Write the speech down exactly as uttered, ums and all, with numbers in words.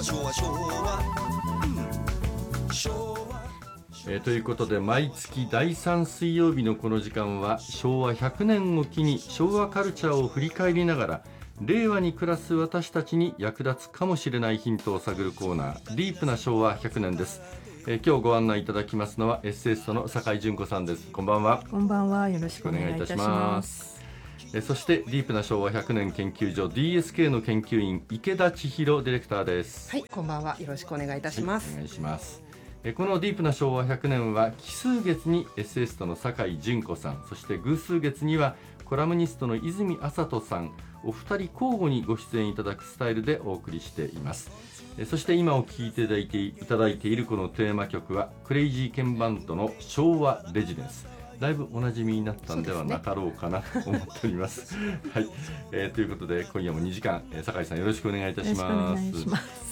昭和昭和、うん、昭和えー、ということで毎月だいさん水曜日のこの時間は昭和ひゃくねんを機に昭和カルチャーを振り返りながら令和に暮らす私たちに役立つかもしれないヒントを探るコーナー、ディープな昭和ひゃくねんです。えー、今日ご案内いただきますのはエッセイストの酒井純子さんです。こんばんは。 こんばんは、よろしくお願いいたします。 えー、そしてディープな昭和ひゃくねん研究所 ディーエスケー の研究員池田千尋ディレクターです。 はい、こんばんは、よろしくお願いいたします。 はい、お願いします。このディープな昭和ひゃくねんは奇数月にエッセイストの酒井純子さん、そして偶数月にはコラムニストの泉麻人さん、お二人交互にご出演いただくスタイルでお送りしています。そして今お聴きいただいていただいているこのテーマ曲はクレイジーケンバンドの昭和レジデンス、だいぶおなじみになったんではなかろうかなと思っております。はい、えー、ということで今夜もにじかん、酒井さんよろしくお願いいたします。 よろしくお願いします。